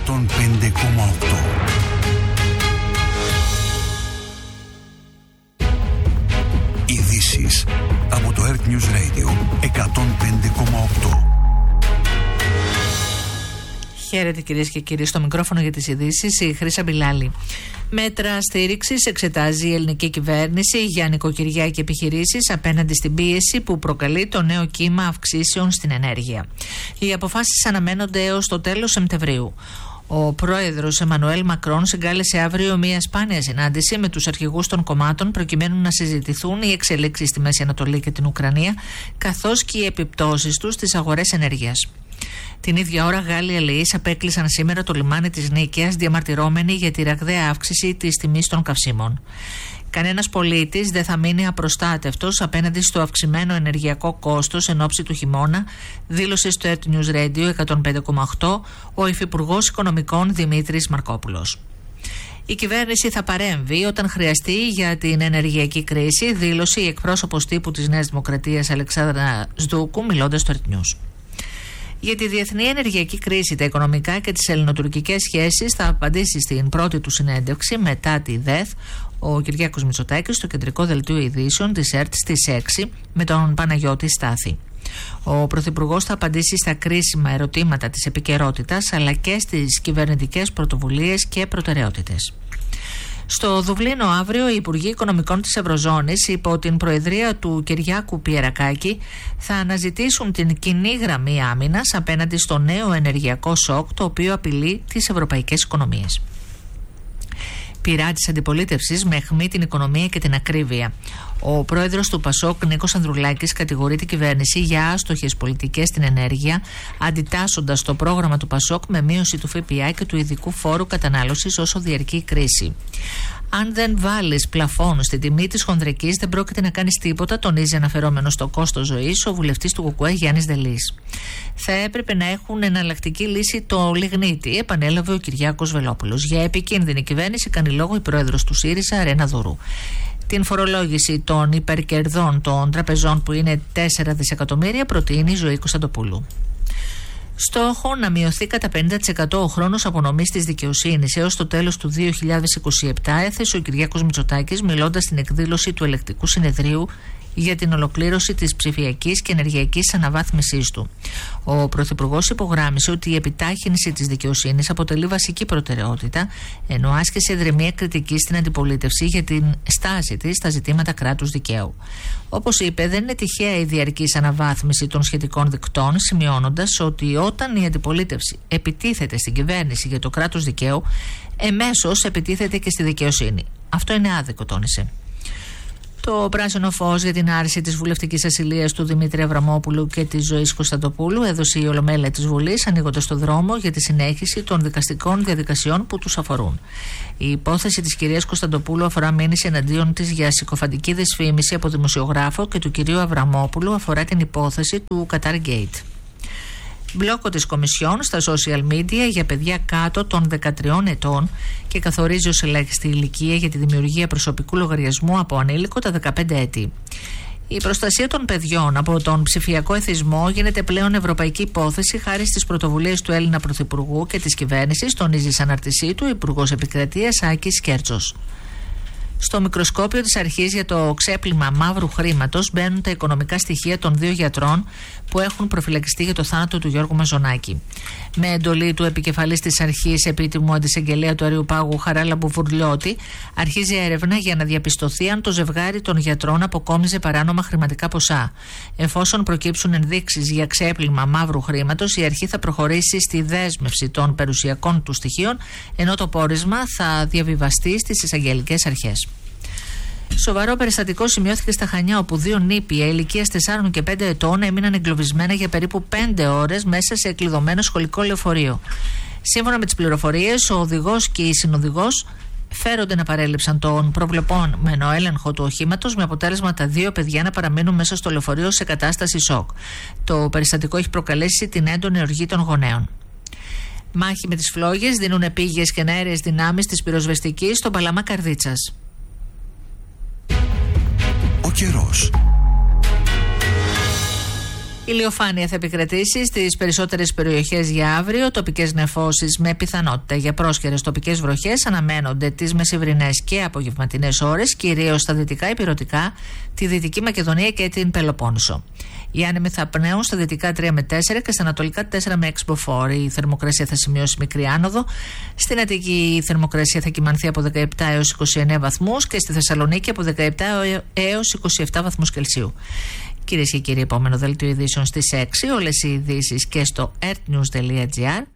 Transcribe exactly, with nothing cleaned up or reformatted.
εκατόν πέντε κόμμα οκτώ. Ειδήσεις από το Earth News Radio εκατόν πέντε κόμμα οκτώ. Χαίρετε κυρίες και κύριοι, στο μικρόφωνο για τις ειδήσεις η Χρύσα Μπιλάλη. Μέτρα στήριξης εξετάζει η ελληνική κυβέρνηση για νοικοκυριά και επιχειρήσεις απέναντι στην πίεση που προκαλεί το νέο κύμα αυξήσεων στην ενέργεια. Οι αποφάσεις αναμένονται έως το τέλος Σεπτεμβρίου. Ο πρόεδρος Εμμανουέλ Μακρόν συγκάλεσε αύριο μια σπάνια συνάντηση με τους αρχηγούς των κομμάτων προκειμένου να συζητηθούν οι εξελίξεις στη Μέση Ανατολή και την Ουκρανία, καθώς και οι επιπτώσεις τους στις αγορές ενέργειας. Την ίδια ώρα, Γάλλοι αλληλείς απέκλεισαν σήμερα το λιμάνι της Νίκαιας, διαμαρτυρώμενοι για τη ραγδαία αύξηση της τιμής των καυσίμων. Κανένας πολίτης δεν θα μείνει απροστάτευτος απέναντι στο αυξημένο ενεργειακό κόστος εν ώψη του χειμώνα, δήλωσε στο Earth News Radio εκατόν πέντε κόμμα οκτώ ο Υφυπουργός Οικονομικών Δημήτρης Μαρκόπουλος. Η κυβέρνηση θα παρέμβει όταν χρειαστεί για την ενεργειακή κρίση, δήλωσε η εκπρόσωπος τύπου της Νέας Δημοκρατίας Αλεξάνδρα Σδούκου, μιλώντας στο Earth News. Για τη διεθνή ενεργειακή κρίση, τα οικονομικά και τις ελληνοτουρκικές σχέσεις θα απαντήσει στην πρώτη του συνέντευξη μετά τη ΔΕΘ ο Κυριάκος Μητσοτάκης στο κεντρικό δελτίο ειδήσεων της ΕΡΤ στις έξι με τον Παναγιώτη Στάθη. Ο Πρωθυπουργός θα απαντήσει στα κρίσιμα ερωτήματα της επικαιρότητας αλλά και στις κυβερνητικές πρωτοβουλίες και προτεραιότητες. Στο Δουβλίνο αύριο οι Υπουργοί Οικονομικών της Ευρωζώνης υπό την προεδρία του Κυριάκου Πιερακάκη θα αναζητήσουν την κοινή γραμμή άμυνας απέναντι στο νέο ενεργειακό σοκ το οποίο απειλεί τις ευρωπαϊκές οικονομίες. Πειρά της αντιπολίτευσης με αιχμή την οικονομία και την ακρίβεια. Ο πρόεδρος του Πασόκ, Νίκος Ανδρουλάκης, κατηγορεί την κυβέρνηση για άστοχες πολιτικές στην ενέργεια, αντιτάσσοντας το πρόγραμμα του Πασόκ με μείωση του ΦΠΑ και του ειδικού φόρου κατανάλωσης όσο διαρκεί η κρίση. Αν δεν βάλεις πλαφόν στην τιμή της χονδρικής, δεν πρόκειται να κάνεις τίποτα, τονίζει αναφερόμενος στο κόστος ζωής ο βουλευτής του ΚΚΕ Γιάννης Δελής. Θα έπρεπε να έχουν εναλλακτική λύση το λιγνίτη, επανέλαβε ο Κυριάκος Βελόπουλος. Για επικίνδυνη κυβέρνηση κάνει λόγο η πρόεδρος του ΣΥΡΙΖΑ, Ρένα Δουρού. Την φορολόγηση των υπερκερδών των τραπεζών που είναι τέσσερα δισεκατομμύρια προτείνει η Ζωή Κωνσταντοπούλου. Στόχο να μειωθεί κατά πενήντα τοις εκατό ο χρόνος απονομής της δικαιοσύνης έως το τέλος του δύο χιλιάδες είκοσι επτά, έθεσε ο Κυριάκος Μητσοτάκης μιλώντας στην εκδήλωση του Ελεκτικού Συνεδρίου για την ολοκλήρωση της ψηφιακής και ενεργειακής αναβάθμισής του. Ο Πρωθυπουργός υπογράμμισε ότι η επιτάχυνση της δικαιοσύνης αποτελεί βασική προτεραιότητα, ενώ άσκησε δρυμία κριτική στην αντιπολίτευση για την στάση της στα ζητήματα κράτους δικαίου. Όπως είπε, δεν είναι τυχαία η διαρκής αναβάθμιση των σχετικών δικτών, σημειώνοντας ότι όταν η αντιπολίτευση επιτίθεται στην κυβέρνηση για το κράτος δικαίου, εμέσως επιτίθεται και στη δικαιοσύνη. Αυτό είναι άδικο, τόνισε. Το πράσινο φως για την άρση της βουλευτικής ασυλίας του Δημήτρη Αβραμόπουλου και της Ζωής Κωνσταντοπούλου έδωσε η Ολομέλεια της Βουλής, ανοίγοντας το δρόμο για τη συνέχιση των δικαστικών διαδικασιών που τους αφορούν. Η υπόθεση της κυρίας Κωνσταντοπούλου αφορά μήνυση εναντίον της για συκοφαντική δυσφήμιση από δημοσιογράφο και του κυρίου Αβραμόπουλου αφορά την υπόθεση του Qatar Gate. Μπλόκο της Κομισιόν στα social media για παιδιά κάτω των δεκατριών ετών και καθορίζει ως ελάχιστη ηλικία για τη δημιουργία προσωπικού λογαριασμού από ανήλικο τα δεκαπέντε έτη. Η προστασία των παιδιών από τον ψηφιακό εθισμό γίνεται πλέον ευρωπαϊκή υπόθεση χάρη στις πρωτοβουλίες του Έλληνα Πρωθυπουργού και της κυβέρνησης, τονίζει σε αναρτησή του Υπουργός Επικρατείας Άκης Κέρτσος. Στο μικροσκόπιο της αρχής για το ξέπλυμα μαύρου χρήματος μπαίνουν τα οικονομικά στοιχεία των δύο γιατρών που έχουν προφυλακιστεί για το θάνατο του Γιώργου Μαζονάκη. Με εντολή του επικεφαλής της αρχής επίτιμου αντισαγγελέα του Αριουπάγου Χαράλαμπου Βουρλιώτη, αρχίζει έρευνα για να διαπιστωθεί αν το ζευγάρι των γιατρών αποκόμιζε παράνομα χρηματικά ποσά. Εφόσον προκύψουν ενδείξεις για ξέπλυμα μαύρου χρήματος, η αρχή θα προχωρήσει στη δέσμευση των περιουσιακών του στοιχείων, ενώ το πόρισμα θα διαβιβαστεί στις εισαγγελικές αρχές. Σοβαρό περιστατικό σημειώθηκε στα Χανιά, όπου δύο νήπια ηλικίας τεσσάρων και πέντε ετών έμειναν εγκλωβισμένα για περίπου πέντε ώρες μέσα σε κλειδωμένο σχολικό λεωφορείο. Σύμφωνα με τις πληροφορίες, ο οδηγός και η συνοδηγός φέρονται να παρέλειψαν τον προβλεπόμενο έλεγχο του οχήματος, με αποτέλεσμα τα δύο παιδιά να παραμείνουν μέσα στο λεωφορείο σε κατάσταση σοκ. Το περιστατικό έχει προκαλέσει την έντονη οργή των γονέων. Μάχη με τις φλόγες δίνουν επίγειες και αέριες δυνάμεις της πυροσβεστικής στο Παλαμά Καρδίτσας. Ο καιρός. Η ηλιοφάνεια θα επικρατήσει στις περισσότερες περιοχές για αύριο. Τοπικές νεφώσεις με πιθανότητα για πρόσχερες τοπικές βροχές αναμένονται τις μεσημβρινές και απογευματινές ώρες, κυρίως στα δυτικά ηπειρωτικά, τη Δυτική Μακεδονία και την Πελοπόννησο. Οι άνεμοι θα πνέουν στα δυτικά τρία με τέσσερα και στα ανατολικά τέσσερα με έξι μποφόρ. Η θερμοκρασία θα σημειώσει μικρή άνοδο. Στην Αττική η θερμοκρασία θα κυμανθεί από δεκαεπτά έως είκοσι εννέα βαθμούς και στη Θεσσαλονίκη από δεκαεπτά έως είκοσι επτά βαθμούς Κελσίου. Κυρίες και κύριοι, επόμενο δελτίο ειδήσεων στις έξι. Όλες οι ειδήσεις και στο ερτ νιους τελεία τζι άρ.